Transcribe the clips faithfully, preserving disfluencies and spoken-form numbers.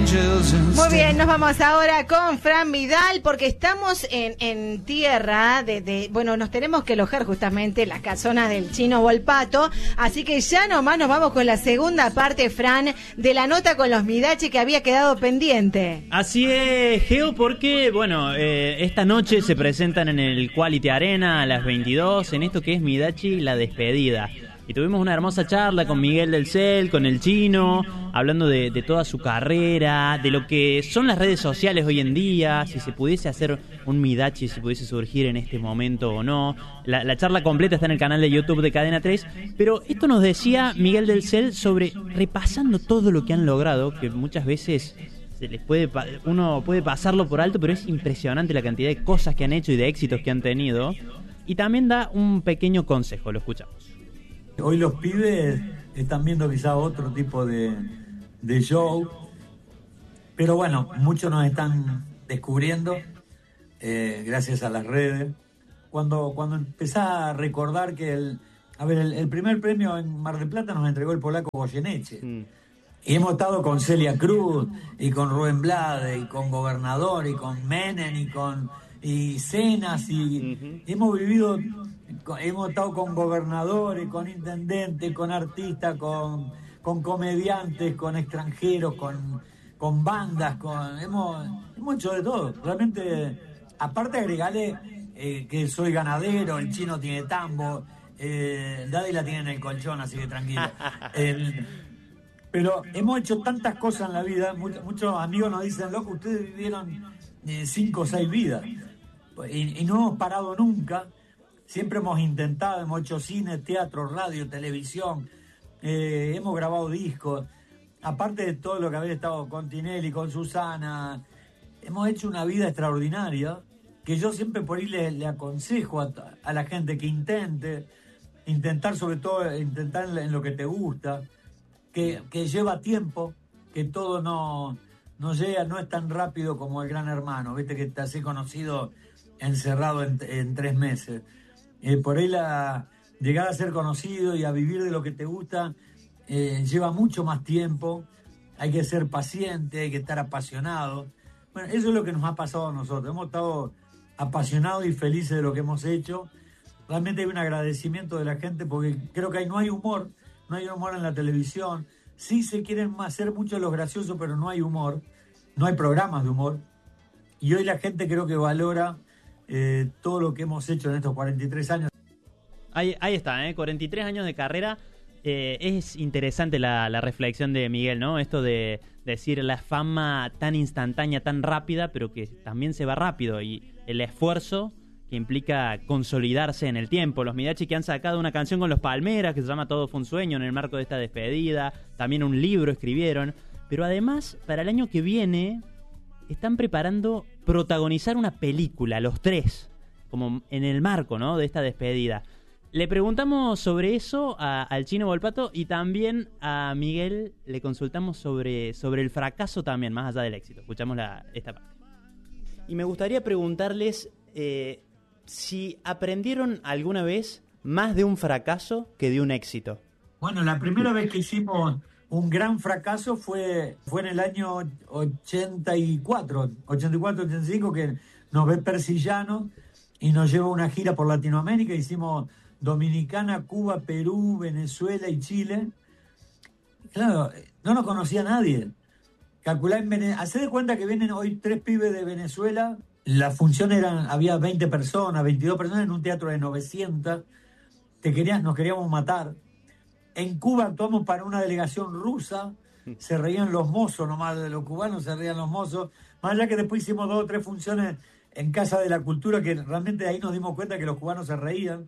Muy bien, nos vamos ahora con Fran Vidal porque estamos en, en tierra de, de, bueno, nos tenemos que alojar justamente en las casonas del Chino Volpato, así que ya nomás nos vamos con la segunda parte, Fran, de la nota con los Midachi que había quedado pendiente. Así es, Geo, porque, bueno, eh, esta noche se presentan en el Quality Arena a las veintidós, en esto que es Midachi, la despedida. Y tuvimos una hermosa charla con Miguel del Cel, con el Chino, hablando de, de toda su carrera, de lo que son las redes sociales hoy en día, si se pudiese hacer un Midachi, si pudiese surgir en este momento o no. La, la charla completa está en el canal de YouTube de Cadena tres, pero esto nos decía Miguel del Cel sobre, repasando todo lo que han logrado, que muchas veces se les puede uno puede pasarlo por alto, pero es impresionante la cantidad de cosas que han hecho y de éxitos que han tenido. Y también da un pequeño consejo, lo escuchamos. Hoy los pibes están viendo quizá otro tipo de, de show, pero bueno, muchos nos están descubriendo eh, gracias a las redes. Cuando, cuando empezás a recordar que el, a ver, el, el primer premio en Mar del Plata nos entregó el polaco Goyeneche. Mm. Y hemos estado con Celia Cruz, y con Rubén Blade, y con Gobernador, y con Menem, y con y Cenas, y uh-huh. hemos vivido... Hemos estado con gobernadores, con intendentes, con artistas, con, con comediantes, con extranjeros, con, con bandas, con hemos, hemos hecho de todo. Realmente, aparte agregarle eh, que soy ganadero, el Chino tiene tambo, eh, el Daddy la tiene en el colchón, así que tranquilo. El, pero hemos hecho tantas cosas en la vida, muchos, muchos amigos nos dicen, loco, ustedes vivieron eh, cinco o seis vidas y, y no hemos parado nunca. Siempre hemos intentado, hemos hecho cine, teatro, radio, televisión, eh, hemos grabado discos, aparte de todo lo que había estado con Tinelli, con Susana, hemos hecho una vida extraordinaria, que yo siempre por ahí le, le aconsejo a, a la gente que intente, intentar sobre todo, intentar en lo que te gusta, que, que lleva tiempo, que todo no, no llega, no es tan rápido como el Gran Hermano, viste que te hace conocido encerrado en, en tres meses. Eh, por ahí la, llegar a ser conocido y a vivir de lo que te gusta eh, lleva mucho más tiempo, hay que ser paciente, hay que estar apasionado. Bueno, eso es lo que nos ha pasado a nosotros, hemos estado apasionados y felices de lo que hemos hecho. Realmente hay un agradecimiento de la gente porque creo que ahí no hay humor, no hay humor en la televisión, sí se quieren hacer mucho los graciosos, pero no hay humor, no hay programas de humor, y hoy la gente creo que valora Eh, todo lo que hemos hecho en estos cuarenta y tres años. Ahí, ahí está, ¿eh? cuarenta y tres años de carrera. Eh, es interesante la, la reflexión de Miguel, ¿no? Esto de decir la fama tan instantánea, tan rápida, pero que también se va rápido, y el esfuerzo que implica consolidarse en el tiempo. Los Midachi que han sacado una canción con los Palmeras que se llama Todo fue un sueño en el marco de esta despedida, también un libro escribieron, pero además para el año que viene están preparando protagonizar una película, los tres, como en el marco, ¿no?, de esta despedida. Le preguntamos sobre eso a, al Chino Volpato, y también a Miguel le consultamos sobre, sobre el fracaso también, más allá del éxito. Escuchamos la, esta parte. Y me gustaría preguntarles eh, si aprendieron alguna vez más de un fracaso que de un éxito. Bueno, la primera vez que hicimos un gran fracaso fue, fue en el año ochenta y cuatro, ochenta y cuatro, ochenta y cinco, que nos ve Persillano y nos lleva una gira por Latinoamérica. Hicimos Dominicana, Cuba, Perú, Venezuela y Chile. Claro, no nos conocía nadie. Calculá en Venezuela, hacé de cuenta que vienen hoy tres pibes de Venezuela. La función eran, había veinte personas, veintidós personas en un teatro de novecientas. Te querían, nos queríamos matar. En Cuba actuamos para una delegación rusa, se reían los mozos nomás, de los cubanos se reían los mozos, más allá que después hicimos dos o tres funciones en Casa de la Cultura, que realmente ahí nos dimos cuenta que los cubanos se reían,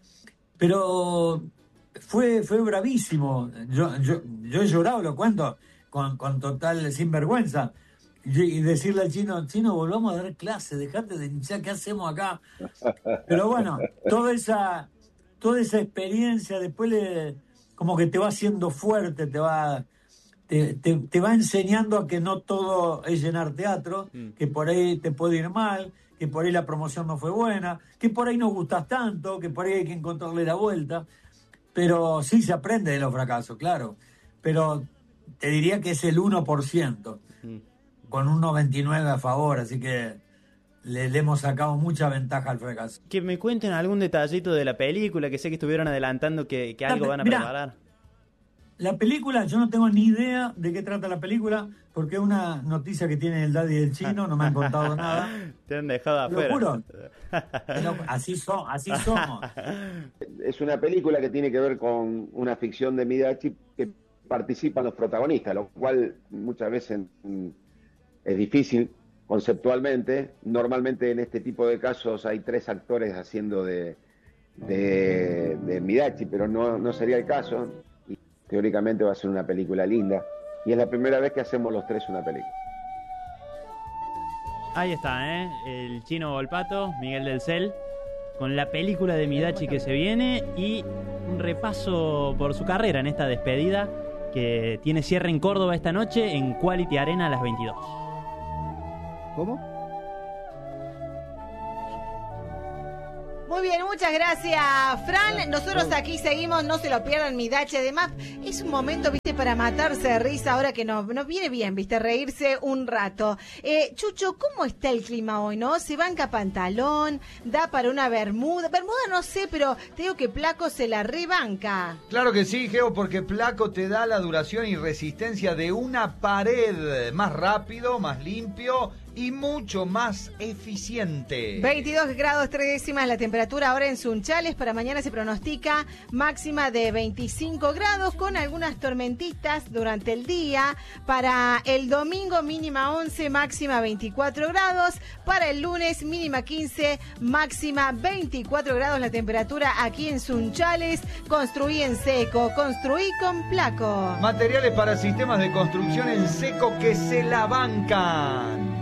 pero fue, fue bravísimo, yo, yo, yo he llorado, lo cuento, con, con total sinvergüenza, y, y decirle al chino, chino, volvamos a dar clase, dejate de hinchar, ¿qué hacemos acá? Pero bueno, toda esa, toda esa experiencia después le... como que te va haciendo fuerte, te va te, te, te va enseñando a que no todo es llenar teatro, mm. que por ahí te puede ir mal, que por ahí la promoción no fue buena, que por ahí no gustas tanto, que por ahí hay que encontrarle la vuelta. Pero sí se aprende de los fracasos, claro. Pero te diría que es el uno por ciento. Mm. con un noventa y nueve a favor, así que le, le hemos sacado mucha ventaja al fracaso. Que me cuenten algún detallito de la película, que sé que estuvieron adelantando que, que algo van a Mirá, preparar. La película, yo no tengo ni idea de qué trata la película, porque es una noticia que tiene el Daddy del Chino, no me han contado nada. Te han dejado afuera. Lo juro. No, así, son, así somos. Es una película que tiene que ver con una ficción de Midachi que participan los protagonistas, lo cual muchas veces es difícil conceptualmente. Normalmente en este tipo de casos hay tres actores haciendo de, de, de Midachi, pero no, no sería el caso. Y teóricamente va a ser una película linda. Y es la primera vez que hacemos los tres una película. Ahí está, ¿eh? El Chino Volpato, Miguel del Cel, con la película de Midachi que se viene y un repaso por su carrera en esta despedida que tiene cierre en Córdoba esta noche en Quality Arena a las veintidós. ¿Cómo? Muy bien, muchas gracias, Fran. Nosotros aquí seguimos, no se lo pierdan, Midachi. Además, es un momento, viste, para matarse de risa ahora que nos, nos viene bien, viste, reírse un rato. Eh, Chucho, ¿cómo está el clima hoy, no? ¿Se banca pantalón? ¿Da para una bermuda? Bermuda no sé, pero te digo que Placo se la rebanca. Claro que sí, Geo, porque Placo te da la duración y resistencia de una pared. Más rápido, más limpio y mucho más eficiente. veintidós grados tres décimas la temperatura ahora en Sunchales. Para mañana se pronostica máxima de veinticinco grados con algunas tormentitas durante el día. Para el domingo mínima once, máxima veinticuatro grados. Para el lunes mínima quince, máxima veinticuatro grados la temperatura aquí en Sunchales. Construí en seco, construí con Placo. Materiales para sistemas de construcción en seco que se la bancan.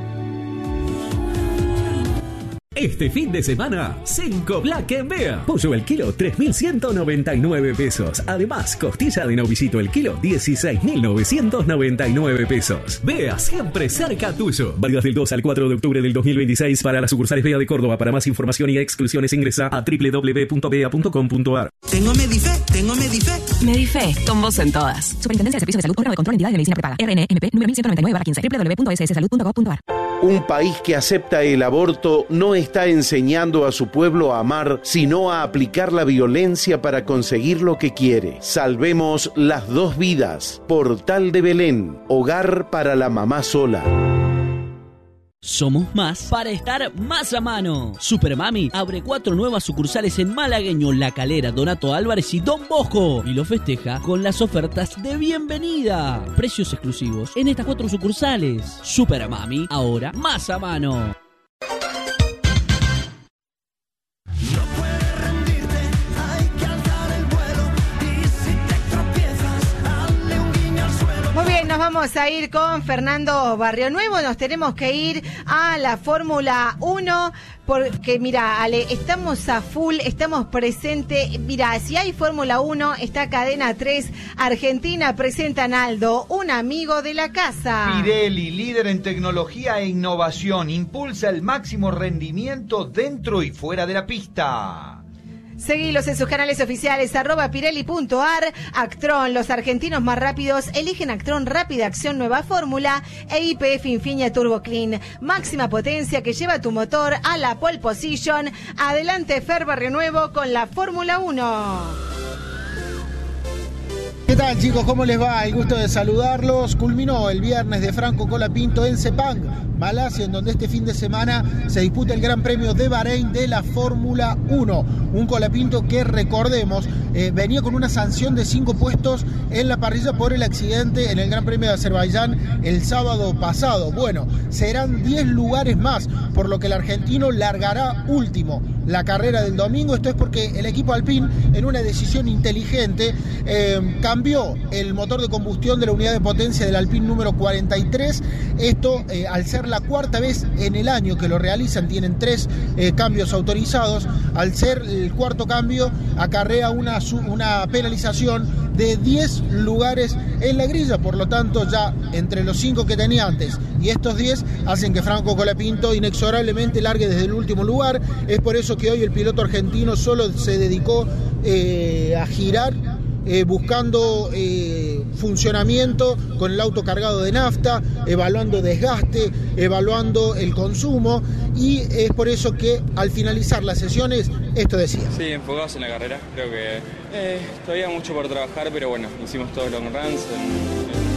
Este fin de semana, Cenco Black en Bea. Pollo el kilo, tres mil ciento noventa y nueve pesos. Además, costilla de novillito el kilo, dieciséis mil novecientos noventa y nueve pesos. Bea, siempre cerca tuyo. Válidas del dos al cuatro de octubre del dos mil veintiséis para las sucursales Bea de Córdoba. Para más información y exclusiones ingresa a doble u doble u doble u punto bea punto com punto a r. Tengo Medife, tengo Medife. Medife, con vos en todas. Superintendencia de Servicios de Salud, órgano de control de entidades de medicina prepaga. R N M P número mil ciento noventa y nueve barra quince. doble u doble u doble u punto s s salud punto gov punto a r. Un país que acepta el aborto no está enseñando a su pueblo a amar, sino a aplicar la violencia para conseguir lo que quiere. Salvemos las dos vidas. Portal de Belén, hogar para la mamá sola. Somos más para estar más a mano. Supermami abre cuatro nuevas sucursales en Malagueño, La Calera, Donato Álvarez y Don Bosco. Y lo festeja con las ofertas de bienvenida. Precios exclusivos en estas cuatro sucursales. Supermami, ahora más a mano. Nos vamos a ir con Fernando Barrio Nuevo, nos tenemos que ir a la Fórmula uno, porque mira, Ale, estamos a full, estamos presentes, mira, si hay Fórmula uno, está Cadena tres, Argentina presenta a Naldo, un amigo de la casa. Pirelli, líder en tecnología e innovación, impulsa el máximo rendimiento dentro y fuera de la pista. Seguilos en sus canales oficiales, arroba pirelli punto a r. Actron, los argentinos más rápidos eligen Actron Rápida Acción Nueva Fórmula e Y P F Infinia Turbo Clean. Máxima potencia que lleva tu motor a la pole position. Adelante Fer Barrio Nuevo con la Fórmula uno. ¿Qué tal, chicos? ¿Cómo les va? El gusto de saludarlos. Culminó el viernes de Franco Colapinto en Sepang, Malasia, en donde este fin de semana se disputa el Gran Premio de Bahrein de la Fórmula uno. Un Colapinto que, recordemos, eh, venía con una sanción de cinco puestos en la parrilla por el accidente en el Gran Premio de Azerbaiyán el sábado pasado. Bueno, serán diez lugares más, por lo que el argentino largará último la carrera del domingo. Esto es porque el equipo Alpine, en una decisión inteligente, eh, cambió el motor de combustión de la unidad de potencia del Alpine número cuarenta y tres. Esto, eh, al ser la cuarta vez en el año que lo realizan, tienen tres eh, cambios autorizados. Al ser el cuarto cambio, acarrea una, una penalización de diez lugares en la grilla. Por lo tanto, ya entre los cinco que tenía antes y estos diez hacen que Franco Colapinto inexorablemente largue desde el último lugar. Es por eso que hoy el piloto argentino solo se dedicó eh, a girar, Eh, buscando eh, funcionamiento con el auto cargado de nafta, evaluando desgaste, evaluando el consumo, y es por eso que al finalizar las sesiones esto decía. Sí, enfocados en la carrera, creo que eh, todavía mucho por trabajar, pero bueno, hicimos todos los long runs. En, en